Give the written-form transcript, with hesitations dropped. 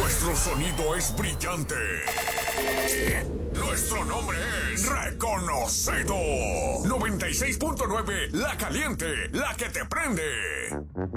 Nuestro sonido es brillante. Nuestro nombre es reconocido. 96.9, la caliente, la que te prende.